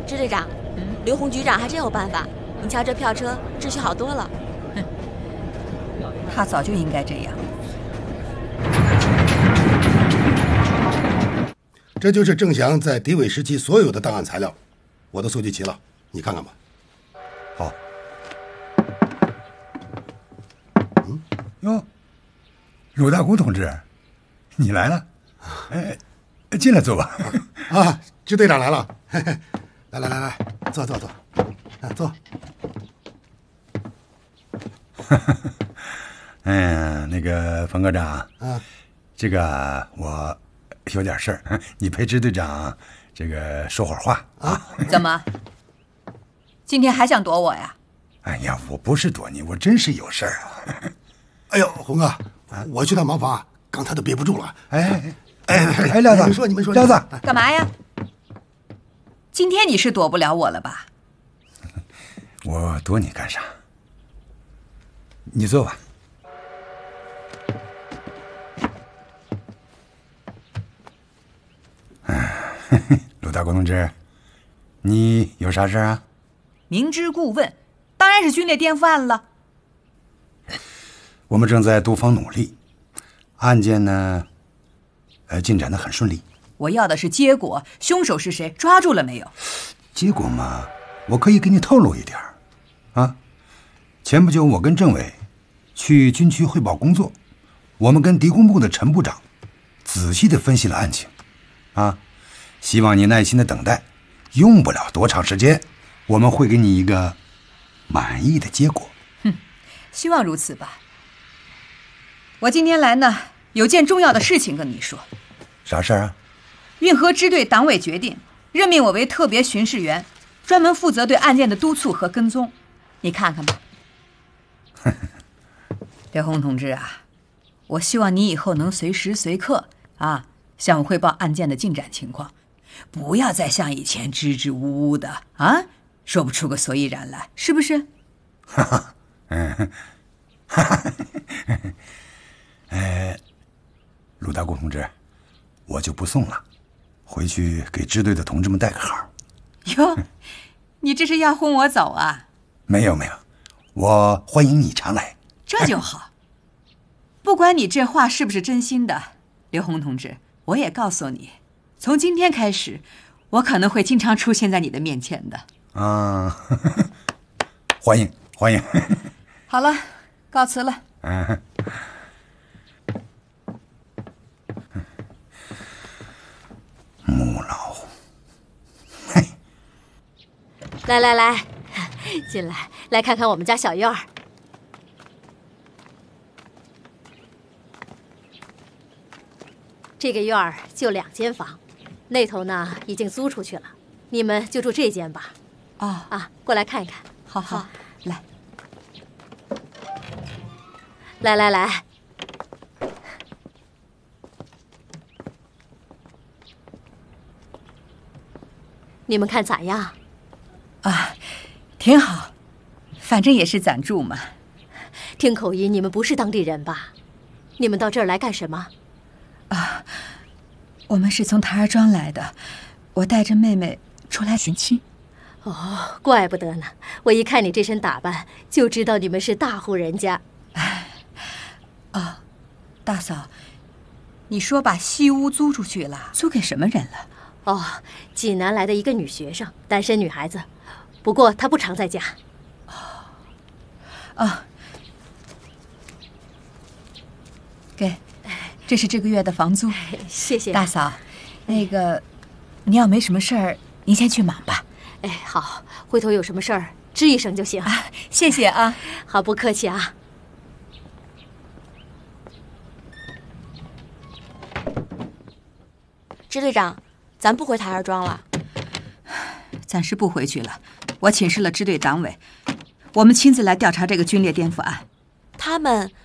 支队长，刘洪局长还真有办法。你瞧这票车，秩序好多了。 他早就应该这样。 这就是郑祥在敌伪时期所有的档案材料，我都搜集齐了，你看看吧。 好。哟，鲁大公同志，你来了，进来坐吧。 啊，支队长来了，来，坐，坐。 那个冯科长，这个我有点事儿，你陪支队长这个说会儿话啊？ 怎么？今天还想躲我呀？ 哎呀，我不是躲你，我真是有事儿啊。 哎呦，洪哥，我去趟茅房，刚才都憋不住了。 廖子， 你们说， 廖子， 干嘛呀？今天你是躲不了我了吧？ 我躲你干啥？你坐吧。鲁大公同志，你有啥事啊？ 明知故问，当然是军列颠覆案了。 我们正在多方努力，案件呢，进展得很顺利。 我要的是结果，凶手是谁？抓住了没有？ 结果嘛，我可以给你透露一点啊。前不久，我跟政委去军区汇报工作，我们跟敌工部的陈部长仔细地分析了案情，啊，希望你耐心的等待，用不了多长时间，我们会给你一个满意的结果。 希望如此吧。我今天来呢，有件重要的事情跟你说。 啥事儿啊？ 运河支队党委决定任命我为特别巡视员，专门负责对案件的督促和跟踪。你看看吧。刘洪同志啊，我希望你以后能随时随刻向我汇报案件的进展情况，不要再像以前支支吾吾的说不出个所以然来，是不是？ 鲁大公同志，我就不送了，回去给支队的同志们带个好。 哟，你这是要轰我走啊？ 没有，我欢迎你常来。 这就好。不管你这话是不是真心的，刘洪同志，我也告诉你，从今天开始，我可能会经常出现在你的面前的。 欢迎。 好了，告辞了。 母老， 来，进来，来看看我们家小院儿。这个院儿就2间房，那头呢已经租出去了，你们就住这间吧。过来看一看。 好， 来，你们看咋样？ 挺好，反正也是暂住嘛。 听口音，你们不是当地人吧？你们到这儿来干什么？ 我们是从台儿庄来的，我带着妹妹出来寻亲。 哦，怪不得呢！我一看你这身打扮，就知道你们是大户人家。 大嫂，你说把西屋租出去了，租给什么人了？ 济南来的一个女学生，单身女孩子，不过她不常在家。 给，这是这个月的房租。 谢谢大嫂。那个，你要没什么事儿，您先去忙吧。 好，回头有什么事儿吱一声就行。 谢谢啊。 好，不客气啊。支队长，咱不回台儿庄了。 暂时不回去了，我请示了支队党委，我们亲自来调查这个军列颠覆案。 他们